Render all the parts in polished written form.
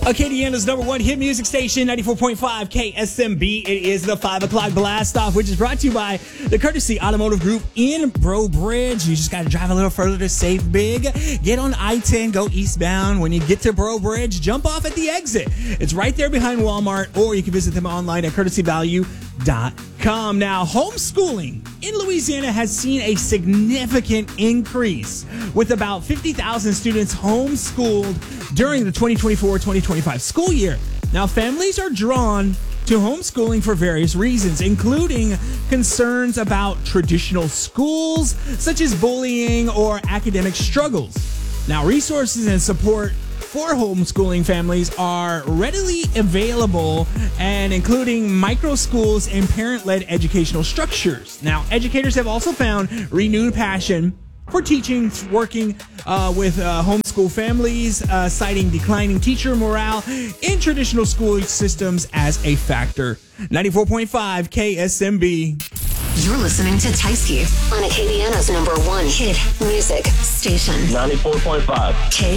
Acadiana's number one hit music station, 94.5 KSMB. It is the 5 o'clock blast off, which is brought to you by the Courtesy Automotive Group in Breaux Bridge. You just got to drive a little further to save big. Get on I-10, go eastbound. When you get to Breaux Bridge, jump off at the exit. It's right there behind Walmart, or you can visit them online at courtesyvalue.com. Now, homeschooling in Louisiana has seen a significant increase, with about 50,000 students homeschooled during the 2024-2025 school year. Now, families are drawn to homeschooling for various reasons, including concerns about traditional schools, such as bullying or academic struggles. Now, resources and support for homeschooling families are readily available, and including micro schools and parent-led educational structures. Now, educators have also found renewed passion for teaching, working with homeschool families, citing declining teacher morale in traditional school systems as a factor. 94.5 KSMB. You're listening to Tysky on Acadiana's number one hit music station. 94.5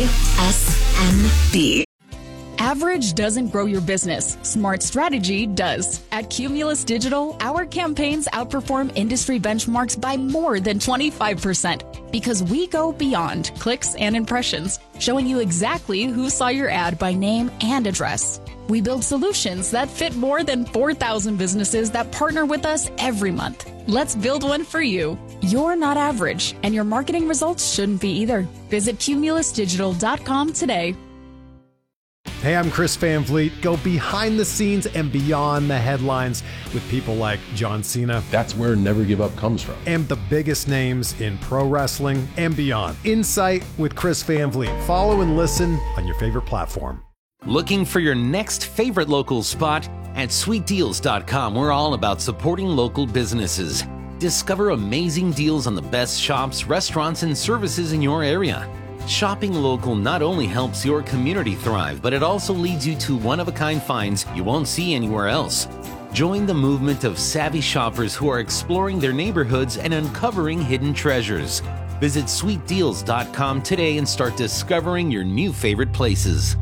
KSMB. Average doesn't grow your business. Smart strategy does. At Cumulus Digital, our campaigns outperform industry benchmarks by more than 25% because we go beyond clicks and impressions, showing you exactly who saw your ad by name and address. We build solutions that fit more than 4,000 businesses that partner with us every month. Let's build one for you. You're not average, and your marketing results shouldn't be either. Visit cumulusdigital.com today. Hey, I'm Chris Van Vliet. Go behind the scenes and beyond the headlines with people like John Cena. That's where Never Give Up comes from. And the biggest names in pro wrestling and beyond. Insight with Chris Van Vliet. Follow and listen on your favorite platform. Looking for your next favorite local spot? At sweetdeals.com, we're all about supporting local businesses. Discover amazing deals on the best shops, restaurants, and services in your area. Shopping local not only helps your community thrive, but it also leads you to one-of-a-kind finds you won't see anywhere else. Join the movement of savvy shoppers who are exploring their neighborhoods and uncovering hidden treasures. Visit sweetdeals.com today and start discovering your new favorite places.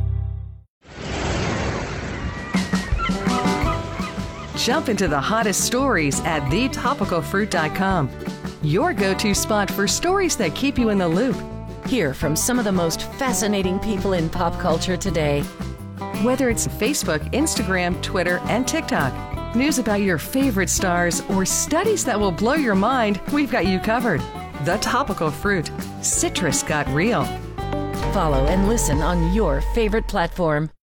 Jump into the hottest stories at thetopicalfruit.com. Your go-to spot for stories that keep you in the loop. Hear from some of the most fascinating people in pop culture today. Whether it's Facebook, Instagram, Twitter, and TikTok, news about your favorite stars, or studies that will blow your mind, we've got you covered. The Topical Fruit. Citrus got real. Follow and listen on your favorite platform.